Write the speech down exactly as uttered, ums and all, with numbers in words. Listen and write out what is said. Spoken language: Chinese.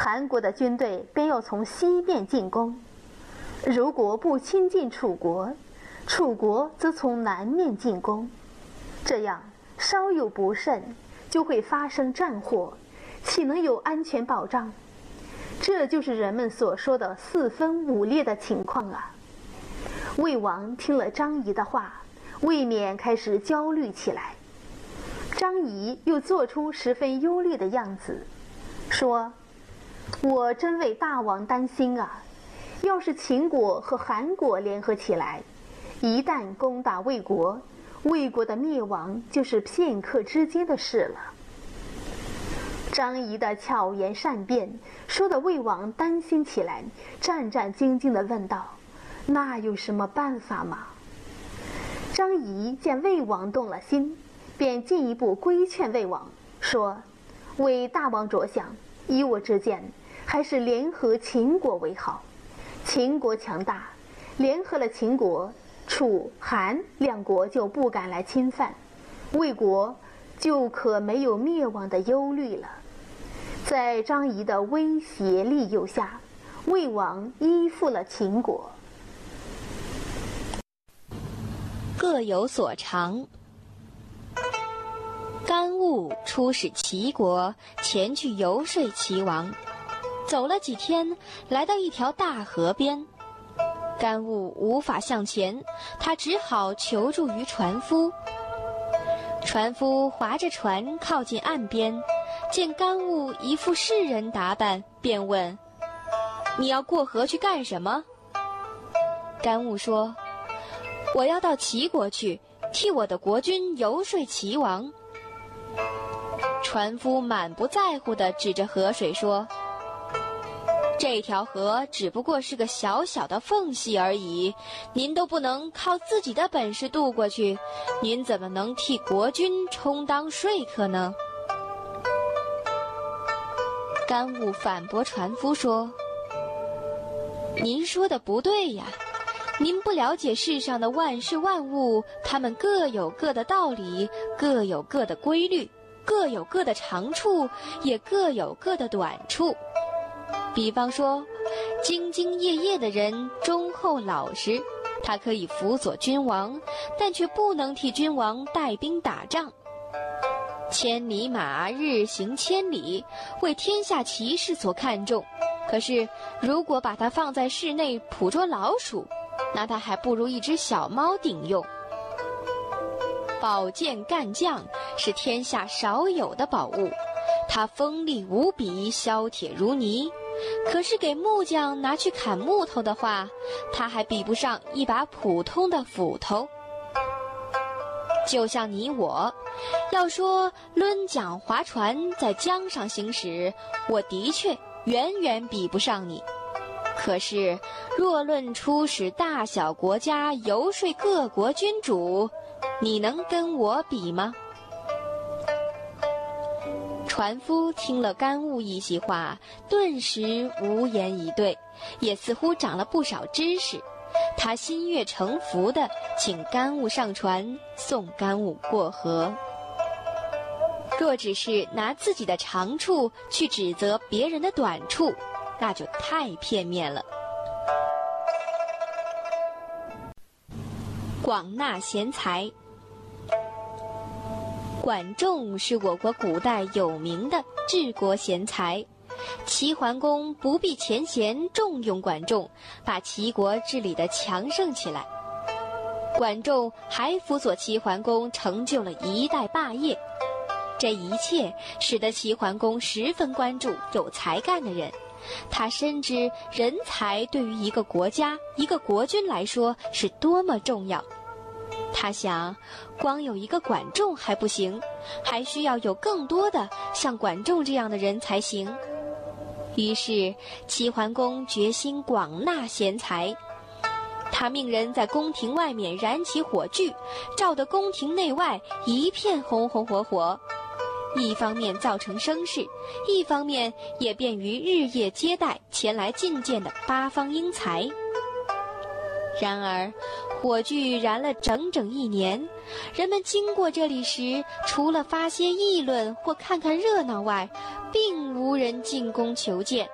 韩国的军队便要从西边进攻，如果不亲近楚国，楚国则从南面进攻，这样稍有不慎就会发生战祸，岂能有安全保障？这就是人们所说的四分五裂的情况啊！魏王听了张仪的话，未免开始焦虑起来。张仪又做出十分忧虑的样子，说：“我真为大王担心啊！要是秦国和韩国联合起来，一旦攻打魏国，魏国的灭亡就是片刻之间的事了。”张仪的巧言善辩，说得魏王担心起来，战战兢兢地问道：“那有什么办法吗？”张仪见魏王动了心，便进一步规劝魏王，说：“为大王着想，依我之见，还是联合秦国为好。秦国强大，联合了秦国，楚、韩两国就不敢来侵犯，魏国就可没有灭亡的忧虑了。”在张仪的威胁利诱下，魏王依附了秦国。 各有所长。甘务出使齐国，前去游说齐王。走了几天，来到一条大河边，甘务无法向前，他只好求助于船夫。船夫划着船靠近岸边，见甘务一副士人打扮，便问：“你要过河去干什么？”甘务说：“我要到齐国去，替我的国君游说齐王。”船夫满不在乎地指着河水说：“这条河只不过是个小小的缝隙而已，您都不能靠自己的本事渡过去，您怎么能替国君充当说客呢？”甘务反驳船夫说：“您说的不对呀，您不了解世上的万事万物，它们各有各的道理，各有各的规律，各有各的长处，也各有各的短处。比方说，兢兢业业的人忠厚老实，他可以辅佐君王，但却不能替君王带兵打仗。千里马日行千里，为天下骑士所看重，可是如果把它放在室内捕捉老鼠，那它还不如一只小猫顶用。宝剑干将是天下少有的宝物，它锋利无比，削铁如泥，可是给木匠拿去砍木头的话，它还比不上一把普通的斧头。就像你我，要说抡桨划船在江上行驶，我的确远远比不上你。可是若论出使大小国家，游说各国君主，你能跟我比吗？”船夫听了甘务一席话，顿时无言以对，也似乎长了不少知识。他心悦诚服地请甘务上船，送甘务过河。若只是拿自己的长处去指责别人的短处，那就太片面了。广纳贤才。管仲是我国古代有名的治国贤才，齐桓公不避前嫌，重用管仲，把齐国治理得强盛起来。管仲还辅佐齐桓公成就了一代霸业，这一切使得齐桓公十分关注有才干的人。他深知人才对于一个国家、一个国君来说是多么重要。他想，光有一个管仲还不行，还需要有更多的像管仲这样的人才行。于是齐桓公决心广纳贤才，他命人在宫廷外面燃起火炬，照得宫廷内外一片红红火火，一方面造成声势，一方面也便于日夜接待前来觐见的八方英才。然而火炬燃了整整一年，人们经过这里时，除了发些议论或看看热闹外，并无人进宫求见。